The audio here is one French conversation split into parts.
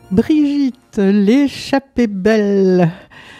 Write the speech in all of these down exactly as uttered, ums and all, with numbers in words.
Brigitte, l'échappée belle.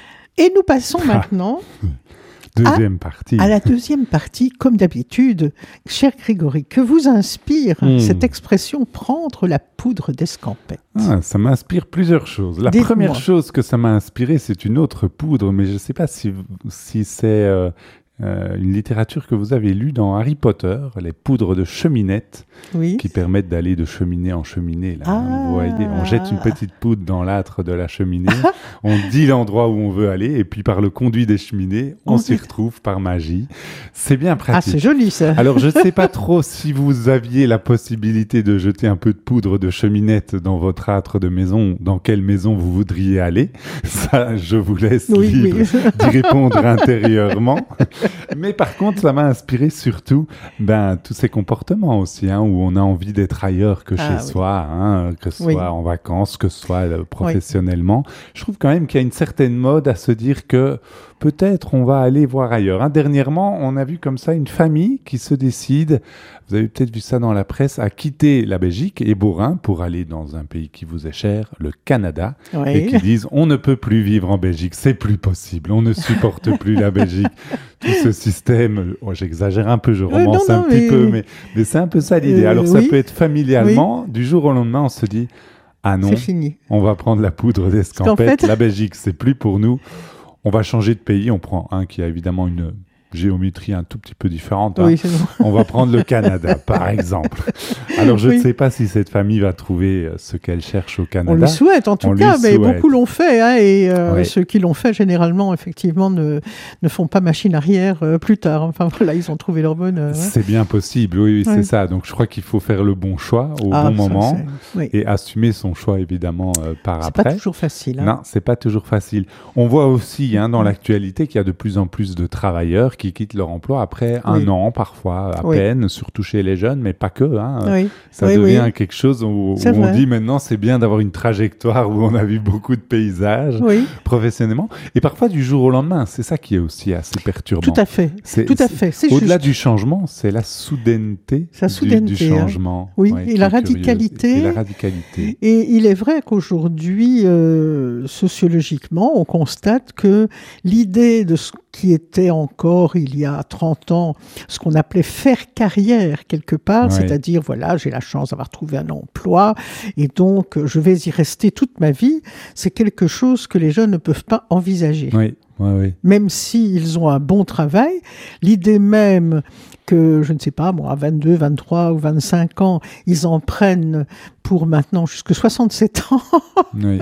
Et nous passons maintenant deuxième à, partie. à la deuxième partie, comme d'habitude. Cher Grégory, que vous inspire mmh. cette expression « prendre la poudre d'escampette » ah, ça m'inspire plusieurs choses. La Dites-moi. Première chose que ça m'a inspiré, c'est une autre poudre, mais je ne sais pas si, si c'est... Euh, Euh, une littérature que vous avez lue dans Harry Potter, les poudres de cheminette, oui. qui permettent d'aller de cheminée en cheminée. Là, ah. Vous voyez, on jette une petite poudre dans l'âtre de la cheminée, on dit l'endroit où on veut aller, et puis par le conduit des cheminées, on oh, s'y retrouve par magie. C'est bien pratique. Ah, c'est joli ça. Alors, je ne sais pas trop si vous aviez la possibilité de jeter un peu de poudre de cheminette dans votre âtre de maison, dans quelle maison vous voudriez aller. Ça, je vous laisse oui, libre oui. d'y répondre intérieurement. Mais par contre, ça m'a inspiré surtout ben, tous ces comportements aussi, hein, où on a envie d'être ailleurs que chez ah, soi, oui. hein, que ce soit oui. en vacances, que ce soit euh, professionnellement. Oui. Je trouve quand même qu'il y a une certaine mode à se dire que peut-être on va aller voir ailleurs. Hein. Dernièrement, on a vu comme ça une famille qui se décide, vous avez peut-être vu ça dans la presse, à quitter la Belgique et Beaurain pour aller dans un pays qui vous est cher, le Canada, oui. et qui disent on ne peut plus vivre en Belgique, c'est plus possible, on ne supporte plus la Belgique. Tout ce système, oh, j'exagère un peu, je romance euh, non, non, un petit mais... peu, mais, mais c'est un peu ça l'idée. Euh, Alors ça oui. peut être familialement, oui. du jour au lendemain, on se dit ah non, on va prendre la poudre d'escampette, fait... la Belgique, c'est plus pour nous. On va changer de pays, on prend un qui a évidemment une géométrie un tout petit peu différente. Hein. Oui, c'est bon. On va prendre le Canada, par exemple. Alors, je oui. ne sais pas si cette famille va trouver ce qu'elle cherche au Canada. On le souhaite, en tout on cas, mais beaucoup l'ont fait. Hein, et euh, oui. ceux qui l'ont fait, généralement, effectivement, ne, ne font pas machine arrière euh, plus tard. Enfin, voilà, ils ont trouvé leur bonheur. Hein. C'est bien possible, oui, oui, oui. c'est ça. Donc, je crois qu'il faut faire le bon choix au ah, bon ça, moment oui. et assumer son choix, évidemment, euh, par c'est après. C'est pas toujours facile. Hein. Non, c'est pas toujours facile. On voit aussi, hein, dans l'actualité, qu'il y a de plus en plus de travailleurs qui quittent leur emploi après un oui. an, parfois, à oui. peine, surtout chez les jeunes, mais pas que. Hein. Oui. Ça oui, devient oui. quelque chose où, où on dit maintenant, c'est bien d'avoir une trajectoire où on a vu beaucoup de paysages oui. professionnellement. Et parfois, du jour au lendemain, c'est ça qui est aussi assez perturbant. Tout à fait. C'est, Tout à fait. C'est au-delà juste. du changement, c'est la soudaineté, la soudaineté du, du changement. Hein. Oui, ouais, et, la radicalité. et la radicalité. Et il est vrai qu'aujourd'hui, euh, sociologiquement, on constate que l'idée de ce qui était encore, il y a trente ans, ce qu'on appelait faire carrière quelque part, ouais. c'est-à-dire, voilà, j'ai la chance d'avoir trouvé un emploi et donc je vais y rester toute ma vie, c'est quelque chose que les jeunes ne peuvent pas envisager. Oui, oui, oui. Même s'ils ont un bon travail, l'idée même que, je ne sais pas, moi, à vingt-deux, vingt-trois ou vingt-cinq ans, ils en prennent pour maintenant jusqu'à soixante-sept ans. Oui.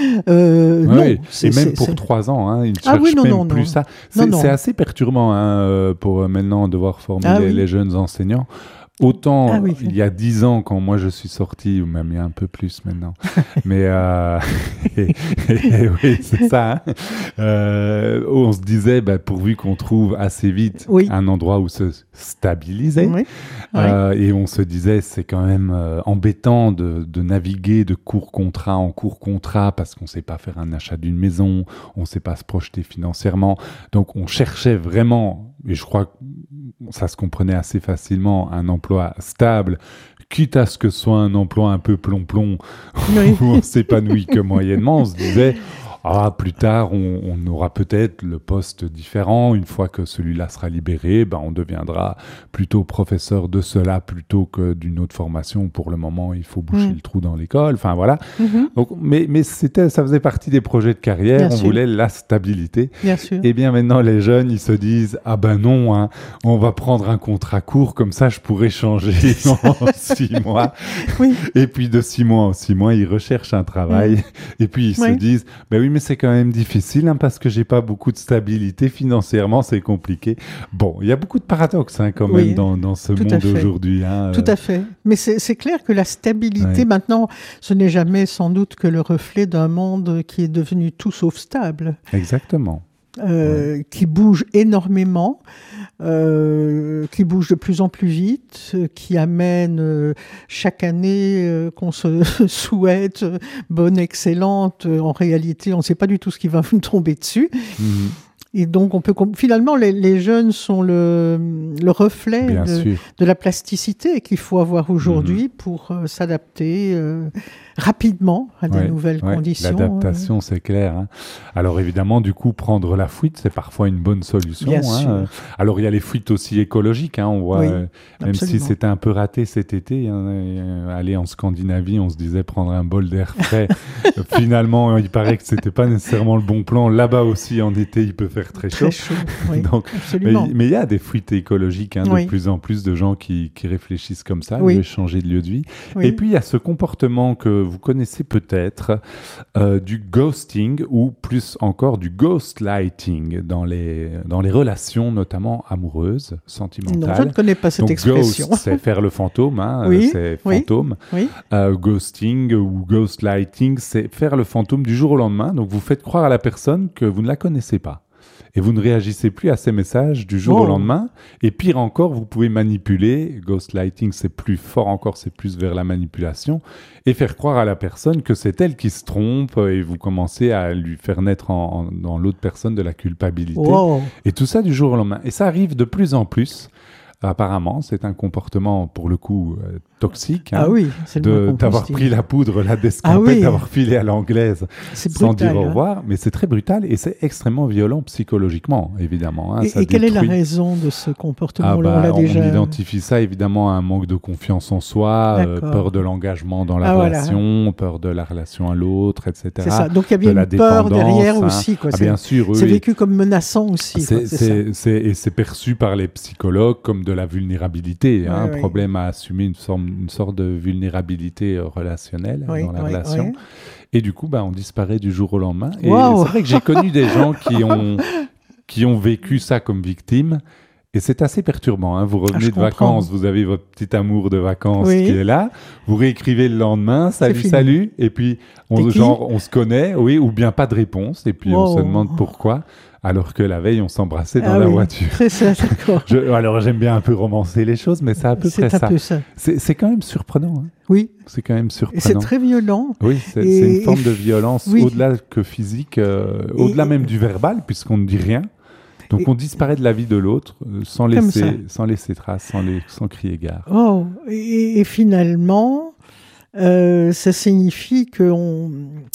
euh, oui, non, oui. c'est, Et même c'est, pour c'est... trois ans, hein, ils ne ah, cherchent oui, non, même non, plus non. ça. C'est, non, non. c'est assez perturbant hein, pour maintenant devoir former ah, les, oui. les jeunes enseignants. Autant ah, oui. il y a dix ans, quand moi je suis sorti, ou même il y a un peu plus maintenant, mais euh, et, et, et, oui, c'est ça, hein, euh, on se disait, bah, pourvu qu'on trouve assez vite oui. un endroit où se stabiliser, oui. euh, oui. et on se disait, c'est quand même euh, embêtant de, de naviguer de court contrat en court contrat, parce qu'on ne sait pas faire un achat d'une maison, on ne sait pas se projeter financièrement, donc on cherchait vraiment, et je crois que ça se comprenait assez facilement, un emploi stable, quitte à ce que ce soit un emploi un peu plomb-plomb, oui. où on s'épanouit que moyennement, on se disait, ah, plus tard, on, on aura peut-être le poste différent. Une fois que celui-là sera libéré, ben, on deviendra plutôt professeur de cela plutôt que d'une autre formation. Pour le moment, il faut boucher mmh. le trou dans l'école. Enfin, voilà. Mmh. Donc, mais mais c'était, ça faisait partie des projets de carrière. Bien on sûr. Voulait la stabilité. Bien sûr. Et bien maintenant, les jeunes, ils se disent, ah ben non, hein, on va prendre un contrat court, comme ça, je pourrais changer en six mois. Oui. Et puis, de six mois en six mois, ils recherchent un travail. Mmh. Et puis, ils oui. se disent, ben oui, mais c'est quand même difficile hein, parce que j'ai pas beaucoup de stabilité financièrement, c'est compliqué. Bon, il y a beaucoup de paradoxes hein, quand oui, même dans, dans ce monde d'aujourd'hui. Hein, Tout euh... à fait. Mais c'est, c'est clair que la stabilité, ouais. maintenant, ce n'est jamais sans doute que le reflet d'un monde qui est devenu tout sauf stable. Exactement. Euh, ouais. Qui bouge énormément, euh, qui bouge de plus en plus vite, euh, qui amène euh, chaque année euh, qu'on se souhaite euh, bonne, excellente. Euh, en réalité, on ne sait pas du tout ce qui va nous tomber dessus. Mmh. Et donc, on peut finalement, les, les jeunes sont le, le reflet de, de la plasticité qu'il faut avoir aujourd'hui mmh. pour euh, s'adapter euh, rapidement à des ouais, nouvelles ouais, conditions. L'adaptation, euh... c'est clair. Hein. Alors évidemment, du coup, prendre la fuite, c'est parfois une bonne solution. Bien hein. sûr. Alors il y a les fuites aussi écologiques. Hein. On voit, oui, euh, même si c'était un peu raté cet été, hein, euh, aller en Scandinavie, on se disait prendre un bol d'air frais. Finalement, il paraît que c'était pas nécessairement le bon plan. Là-bas aussi, en été, il peut faire très chaud. Très chaud, oui, Donc, absolument. Mais il y a des fuites écologiques, hein, oui. de plus en plus de gens qui, qui réfléchissent comme ça, oui. de changer de lieu de vie. Oui. Et puis, il y a ce comportement que vous connaissez peut-être, euh, du ghosting ou plus encore du ghostlighting dans les, dans les relations, notamment amoureuses, sentimentales. Non, je ne connais pas cette Donc, expression. Ghost, c'est faire le fantôme, hein, oui. c'est oui. fantôme. Oui. Euh, ghosting ou ghostlighting, c'est faire le fantôme du jour au lendemain. Donc, vous faites croire à la personne que vous ne la connaissez pas. Et vous ne réagissez plus à ces messages du jour oh. au lendemain. Et pire encore, vous pouvez manipuler. Ghostlighting, c'est plus fort encore, c'est plus vers la manipulation. Et faire croire à la personne que c'est elle qui se trompe. Et vous commencez à lui faire naître en, en, dans l'autre personne de la culpabilité. Oh. Et tout ça du jour au lendemain. Et ça arrive de plus en plus. Apparemment, c'est un comportement, pour le coup, euh, toxique. Hein, ah oui, c'est de, d'avoir pris la poudre, la d'escampette, ah oui. d'avoir filé à l'anglaise c'est sans brutal, dire au revoir. Hein. Mais c'est très brutal et c'est extrêmement violent psychologiquement, évidemment. Hein, et ça et quelle détruit... est la raison de ce comportement-là? ah bah, on l'a on déjà... identifie ça évidemment à un manque de confiance en soi, euh, peur de l'engagement dans la ah, relation, voilà. peur de la relation à l'autre, et cetera. C'est ça. Donc il y a bien de une peur derrière hein. aussi. Quoi. Ah, c'est, bien sûr, oui. c'est vécu comme menaçant aussi. C'est, quoi, c'est c'est, c'est, et c'est perçu par les psychologues comme de la vulnérabilité, hein, oui, un problème oui. à assumer une, forme, une sorte de vulnérabilité relationnelle oui, dans la oui, relation. Oui. Et du coup, bah, on disparaît du jour au lendemain. Et wow. c'est vrai que j'ai connu des gens qui ont, qui ont vécu ça comme victime. Et c'est assez perturbant. Hein. Vous revenez ah, de vacances, vous avez votre petit amour de vacances oui. qui est là. Vous réécrivez le lendemain, salut, salut. Et puis, on, genre, on se connaît, oui, ou bien pas de réponse. Et puis, wow. on se demande pourquoi. Alors que la veille, on s'embrassait dans ah la oui, voiture. C'est ça, d'accord. Je, alors, j'aime bien un peu romancer les choses, mais c'est à peu c'est près un ça. Peu ça. C'est, c'est quand même surprenant. Hein. Oui. C'est quand même surprenant. Et c'est très violent. Oui, c'est, et, c'est une forme et, de violence oui. au-delà que physique, euh, et, au-delà même du verbal, puisqu'on ne dit rien. Donc, et, on disparaît de la vie de l'autre euh, sans, laisser, sans laisser trace, sans, les, sans crier gare. Oh, et, et finalement, euh, ça signifie qu'on...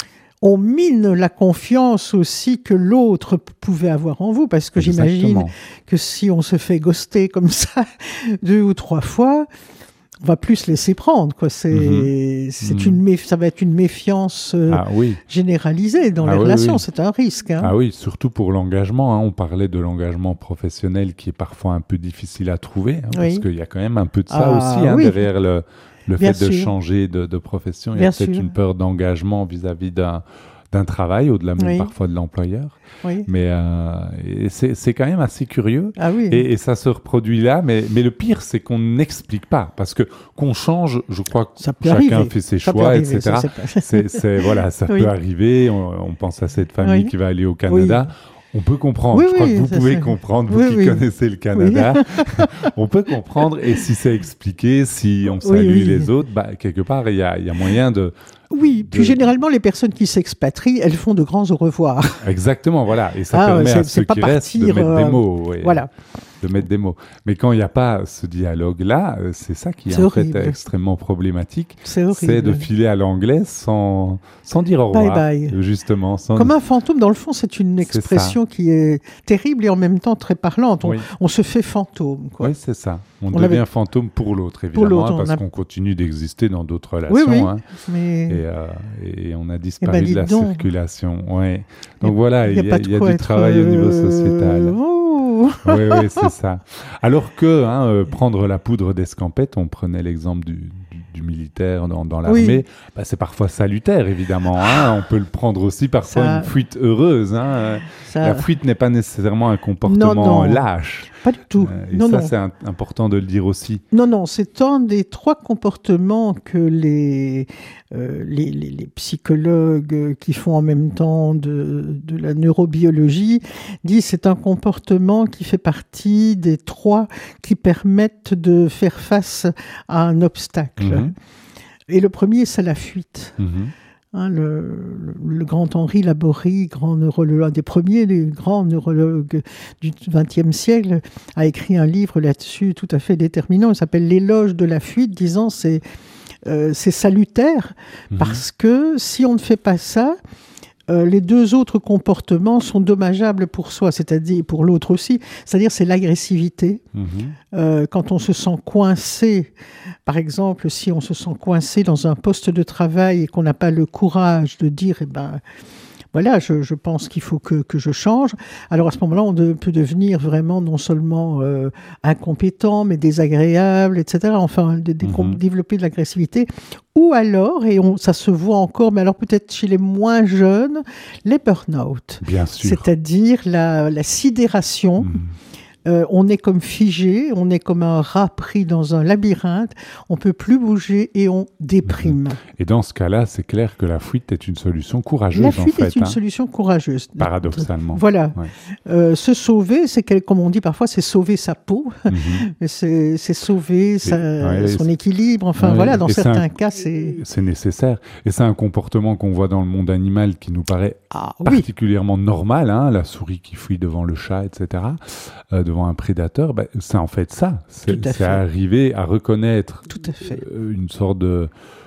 on mine la confiance aussi que l'autre pouvait avoir en vous, parce que Exactement. J'imagine que si on se fait ghoster comme ça deux ou trois fois, on va plus se laisser prendre, quoi. C'est, mm-hmm. c'est mm-hmm. une méf- ça va être une méfiance euh, ah, oui. généralisée dans ah, les oui, relations. Oui. C'est un risque. Hein. Ah oui, surtout pour l'engagement. Hein. On parlait de l'engagement professionnel qui est parfois un peu difficile à trouver, hein, oui. parce qu'il y a quand même un peu de ça ah, aussi hein, oui. derrière le, le fait sûr. de changer de, de profession. Il y a Bien peut-être sûr. une peur d'engagement vis-à-vis d'un, d'un travail, au-delà même oui. parfois de l'employeur. Oui. Mais euh, c'est, c'est quand même assez curieux. Ah oui. et, et ça se reproduit là. Mais, mais le pire, c'est qu'on n'explique pas. Parce que qu'on change, je crois que ça chacun arriver. fait ses ça choix, arriver, et cetera. Ça, c'est c'est, c'est, voilà, ça oui. peut arriver. On, on pense à cette famille oui. qui va aller au Canada. Oui. On peut comprendre, oui, je crois oui, que vous pouvez c'est... comprendre, vous oui, qui oui. connaissez le Canada, oui. on peut comprendre, et si c'est expliqué, si on salue oui, oui. les autres, bah, quelque part, il y a, y a moyen de... Oui, de... puis généralement, les personnes qui s'expatrient, elles font de grands au revoir. Exactement, voilà, et ça ah, permet c'est, à ceux qui partir, restent de mettre euh... des mots. Oui. Voilà. de mettre des mots. Mais quand il n'y a pas ce dialogue-là, c'est ça qui est, est en horrible. fait extrêmement problématique. C'est horrible. C'est de filer à l'anglaise sans, sans dire au revoir. Bye bye. Justement. Sans... Comme un fantôme, dans le fond, c'est une expression c'est qui est terrible et en même temps très parlante. On, oui. on se fait fantôme. Quoi. Oui, c'est ça. On, on devient avait... fantôme pour l'autre, évidemment, pour l'autre, parce a... qu'on continue d'exister dans d'autres relations. Oui, oui. Hein, mais... et, euh, et on a disparu eh ben, de la donc. circulation. Ouais. Donc et voilà, il y a, y a, y a du travail euh... au niveau sociétal. Oh. Oui, oui, c'est ça. Alors que hein, euh, prendre la poudre d'escampette, on prenait l'exemple du, du, du militaire dans, dans l'armée, oui. bah, c'est parfois salutaire, évidemment. Hein. On peut le prendre aussi parfois ça... une fuite heureuse. Hein. Ça... La fuite n'est pas nécessairement un comportement non, non. lâche. Pas du tout. Euh, et non, ça, non. c'est un, important de le dire aussi. Non, non, c'est un des trois comportements que les, euh, les, les, les psychologues qui font en même temps de, de la neurobiologie disent c'est un comportement qui fait partie des trois qui permettent de faire face à un obstacle. Mm-hmm. Et le premier, c'est la fuite. Mm-hmm. Hein, le, le, le grand Henri Laborie, grand neurologue, un des premiers des grands neurologues du vingtième siècle, a écrit un livre là-dessus tout à fait déterminant. Il s'appelle L'éloge de la fuite, disant c'est euh, c'est salutaire mmh. parce que si on ne fait pas ça, euh, les deux autres comportements sont dommageables pour soi, c'est-à-dire pour l'autre aussi. C'est-à-dire c'est l'agressivité. Mmh. Euh, quand on se sent coincé, par exemple, si on se sent coincé dans un poste de travail et qu'on n'a pas le courage de dire, eh ben, voilà, je, je pense qu'il faut que, que je change. Alors à ce moment-là, on de, peut devenir vraiment non seulement euh, incompétent, mais désagréable, et cetera. Enfin, de, de, mmh. développer de l'agressivité. Ou alors, et on, ça se voit encore, mais alors peut-être chez les moins jeunes, les burn-out. Bien sûr. C'est-à-dire la, la sidération. Mmh. Euh, on est comme figé, on est comme un rat pris dans un labyrinthe, on ne peut plus bouger et on déprime. Et dans ce cas-là, c'est clair que la fuite est une solution courageuse. La fuite en fait, est une hein. solution courageuse. Paradoxalement. Voilà. Ouais. Euh, se sauver, c'est quel, comme on dit parfois, c'est sauver sa peau, mm-hmm. c'est, c'est sauver sa, ouais, son équilibre. Enfin ouais, voilà, dans certains un, cas, c'est... C'est nécessaire. Et c'est un comportement qu'on voit dans le monde animal qui nous paraît ah, particulièrement oui. normal. Hein, la souris qui fuit devant le chat, et cetera. Euh, devant un prédateur, bah, c'est en fait ça. C'est, c'est arriver à reconnaître Tout à fait. Euh, une sorte de,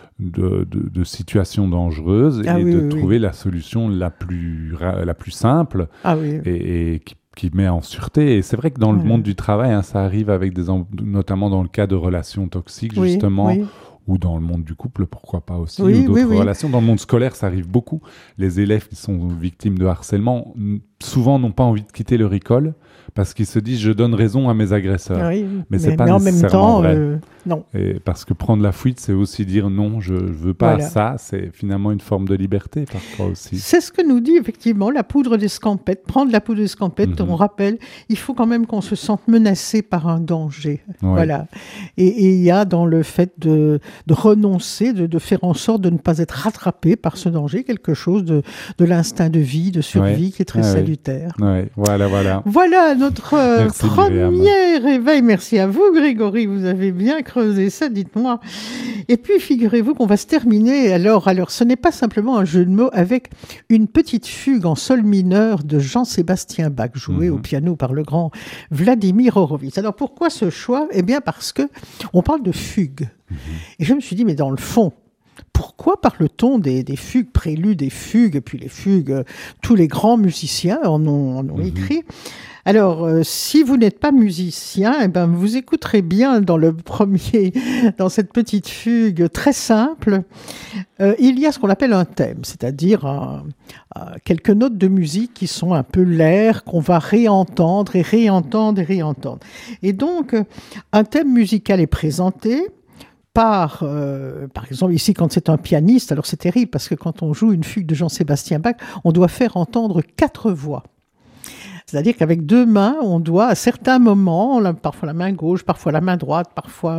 de, de, de situation dangereuse ah, et oui, de oui, trouver oui. la solution la plus, la plus simple ah, oui. et, et qui, qui met en sûreté. Et c'est vrai que dans le oui. monde du travail, hein, ça arrive avec des, notamment dans le cas de relations toxiques, oui, justement, oui. ou dans le monde du couple, pourquoi pas aussi, oui, ou d'autres oui, relations. Dans le monde scolaire, ça arrive beaucoup. Les élèves qui sont victimes de harcèlement, souvent n'ont pas envie de quitter leur école parce qu'ils se disent « je donne raison à mes agresseurs oui, ». Mais c'est mais, pas mais nécessairement en même temps, vrai. Euh, non. Et parce que prendre la fuite, c'est aussi dire « non, je ne veux pas voilà. ça ». C'est finalement une forme de liberté parfois aussi. C'est ce que nous dit effectivement la poudre d'escampette. Prendre la poudre d'escampette, mm-hmm. on rappelle, il faut quand même qu'on se sente menacé par un danger. Ouais. Voilà. Et il y a dans le fait de, de renoncer, de, de faire en sorte de ne pas être rattrapé par ce danger, quelque chose de, de l'instinct de vie, de survie ouais. qui est très ouais, salutaire. Ouais. Voilà, voilà. Voilà notre euh, Merci, premier Myriam. réveil. Merci à vous, Grégory. Vous avez bien creusé ça, dites-moi. Et puis, figurez-vous qu'on va se terminer. Alors, alors, ce n'est pas simplement un jeu de mots avec une petite fugue en sol mineur de Jean-Sébastien Bach, jouée mm-hmm. au piano par le grand Vladimir Horowitz. Alors, pourquoi ce choix ? Eh bien, parce que on parle de fugue. Mm-hmm. Et je me suis dit, mais dans le fond, pourquoi parle-t-on des, des fugues, préludes et fugues, et puis les fugues, euh, tous les grands musiciens en ont, en ont mm-hmm. écrit. Alors, euh, si vous n'êtes pas musicien, eh ben, vous écouterez bien dans le premier, dans cette petite fugue très simple, euh, il y a ce qu'on appelle un thème, c'est-à-dire un, un, quelques notes de musique qui sont un peu l'air qu'on va réentendre et réentendre et réentendre. Et donc, un thème musical est présenté par, euh, par exemple, ici, quand c'est un pianiste, alors c'est terrible, parce que quand on joue une fugue de Jean-Sébastien Bach, on doit faire entendre quatre voix. C'est-à-dire qu'avec deux mains, on doit, à certains moments, la, parfois la main gauche, parfois la main droite, parfois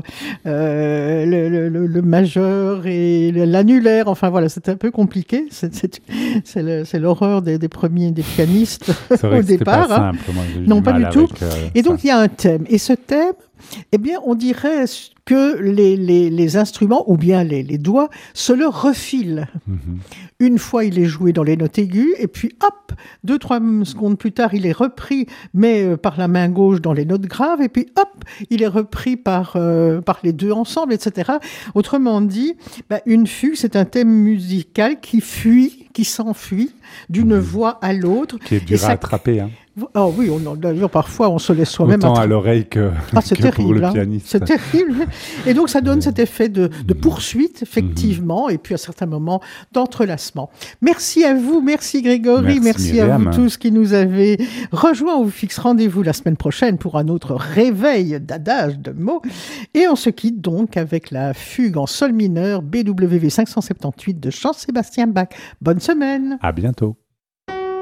euh, le, le, le majeur et l'annulaire. Enfin voilà, c'est un peu compliqué. C'est, c'est, c'est, le, c'est l'horreur des, des premiers des pianistes c'est vrai au que départ. Pas simple, moi, j'ai non, du pas mal du tout. Avec, euh, et donc ça. il y a un thème. Et ce thème, eh bien, on dirait que les, les, les instruments, ou bien les, les doigts, se le refilent. Mm-hmm. Une fois, il est joué dans les notes aiguës, et puis hop, deux, trois secondes plus tard, il est repris, mais euh, par la main gauche dans les notes graves, et puis hop, il est repris par, euh, par les deux ensemble, et cetera. Autrement dit, bah, une fugue, c'est un thème musical qui fuit, qui s'enfuit d'une mmh. voix à l'autre. Qui est dur ça... à attraper, hein. Oh oui, on, d'ailleurs, parfois, on se laisse soi-même... Autant attraper. à l'oreille que, ah, c'est que terrible, pour le hein. pianiste. C'est terrible. Et donc, ça donne cet effet de, de poursuite, effectivement, mmh. et puis à certains moments, d'entrelacement. Merci à vous, merci Grégory, merci, merci à vous tous qui nous avez rejoints. On vous fixe rendez-vous la semaine prochaine pour un autre réveil d'adage, de mots. Et on se quitte donc avec la fugue en sol mineur B W V cinq cent soixante-dix-huit de Jean-Sébastien Bach. Bonne semaine. À bientôt.